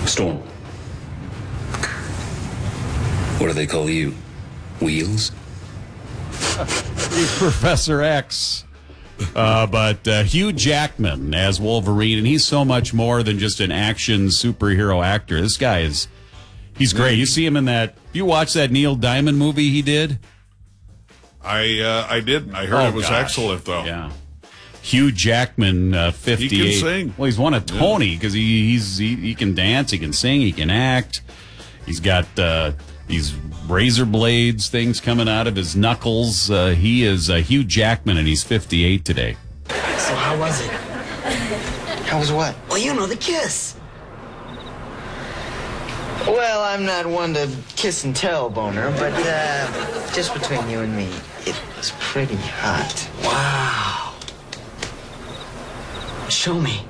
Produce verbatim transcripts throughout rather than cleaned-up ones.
Storm. What do they call you? Wheels? Professor X. Uh, but uh, Hugh Jackman as Wolverine, and he's so much more than just an action superhero actor. This guy is, he's great. You see him in that, you watch that Neil Diamond movie he did? I uh, I didn't. I heard Oh, it was gosh. excellent, though. Yeah. Hugh Jackman, uh, fifty-eight. He can sing. Well, he's won a Tony because he, he's he, he can dance, he can sing, he can act. He's got uh, these razor blades things coming out of his knuckles. Uh, he is uh, Hugh Jackman, and he's fifty-eight today. So how was it? How was what? Well, you know, the kiss. Well, I'm not one to kiss and tell, Boner, but uh, just between you and me, it was pretty hot. Wow. Show me.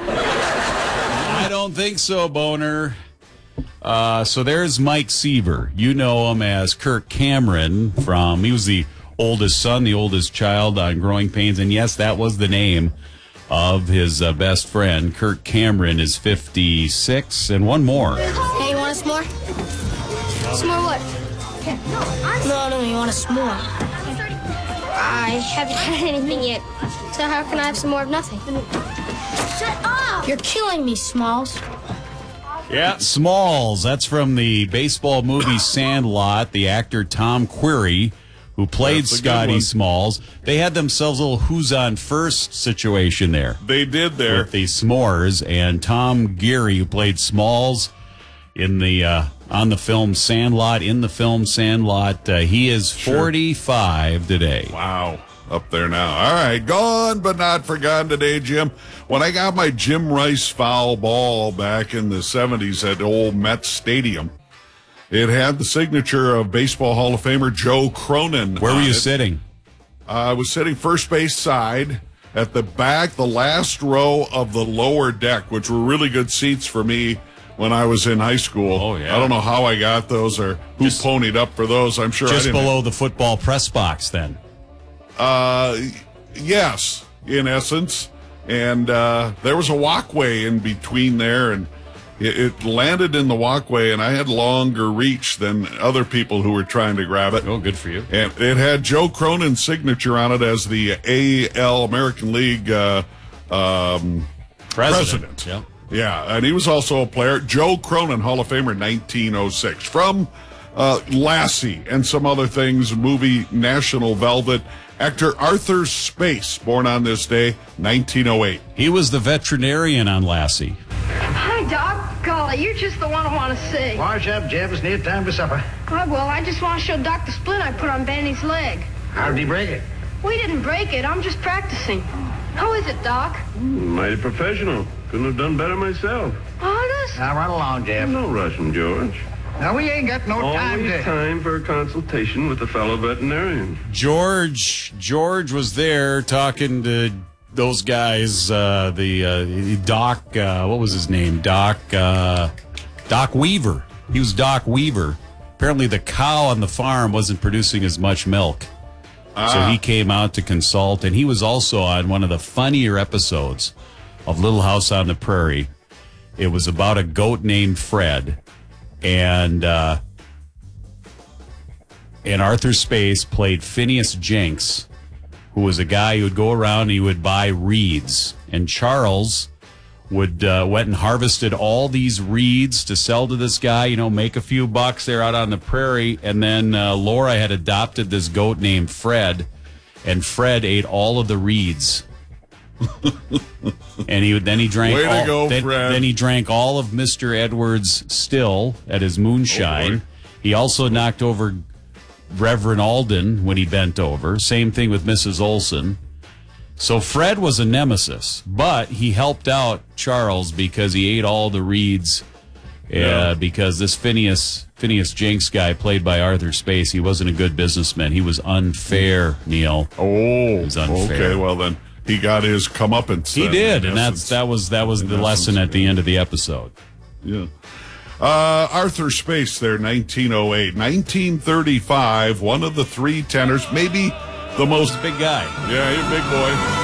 I don't think so, Boner. Uh, so there's Mike Seaver. You know him as Kirk Cameron from, he was the oldest son, the oldest child on Growing Pains. And yes, that was the name of his uh, best friend. Kirk Cameron is fifty-six. And one more. Hey, you want a s'more? S'more what? No, no, you want a s'more. I haven't had anything yet, so how can I have some more of nothing? Shut up! You're killing me, Smalls. Yeah, Smalls. That's from the baseball movie Sandlot. The actor Tom Query, who played That's a good Scotty one. Smalls. They had themselves a little who's on first situation there. They did there. With the s'mores, and Tom Geary, who played Smalls in the uh, on the film Sandlot, in the film Sandlot, uh, he is forty-five today. Wow. Up there now. All right. Gone but not forgotten today, Jim. When I got my Jim Rice foul ball back in the seventies at old Met Stadium, it had the signature of Baseball Hall of Famer Joe Cronin. Where were on you it. sitting? Uh, I was sitting first base side at the back, the last row of the lower deck, which were really good seats for me when I was in high school. Oh, yeah. I don't know how I got those or who Just- ponied up for those. I'm sure I Just didn't. below the football press box, then. Uh, yes, in essence. And uh, there was a walkway in between there, and it, it landed in the walkway, and I had longer reach than other people who were trying to grab it. Oh, good for you. And it had Joe Cronin's signature on it as the A L American League uh, um, President. president. Yeah. Yeah, and he was also a player. Joe Cronin, Hall of Famer, nineteen oh six. From uh, Lassie and some other things, movie National Velvet. Actor Arthur Space, born on this day, nineteen oh eight. He was the veterinarian on Lassie. Hi, Doc. Golly, you're just the one I want to see. Wash up, Jeff. It's near time for supper. Oh, well, I just want to show Doc the splint I put on Benny's leg. How did he break it? We didn't break it. I'm just practicing. How is it, Doc? Mighty professional. Couldn't have done better myself. Honest? Now run along, Jeff. No rushing, George. Now we ain't got no time Always to. time for a consultation with a fellow veterinarian. George George was there talking to those guys, uh, the uh, Doc, uh, what was his name? Doc, uh, Doc Weaver. He was Doc Weaver. Apparently the cow on the farm wasn't producing as much milk. So he came out to consult, and he was also on one of the funnier episodes of Little House on the Prairie. It was about a goat named Fred, and uh, and Arthur Space played Phineas Jenks, who was a guy who would go around and he would buy reeds, and Charles would uh, went and harvested all these reeds to sell to this guy, you know, make a few bucks there out on the prairie. And then uh, Laura had adopted this goat named Fred, and Fred ate all of the reeds. And he would then he drank Way to all, go, then, Fred. then he drank all of Mister Edwards' still at his moonshine. Oh, boy. He also knocked over Reverend Alden when he bent over. Same thing with Missus Olson. So Fred was a nemesis, but he helped out Charles because he ate all the reeds. Uh, Yeah. Because this Phineas Phineas Jenks guy, played by Arthur Space, he wasn't a good businessman. He was unfair, Neil. Oh, was unfair. okay. Well, then he got his comeuppance. He then, did, in and that's essence. that was that was In the essence, lesson at the yeah. end of the episode. Yeah. Uh, Arthur Space there, nineteen oh eight. nineteen thirty-five, one of the three tenors, maybe the most. Big guy. Yeah, he's a big boy.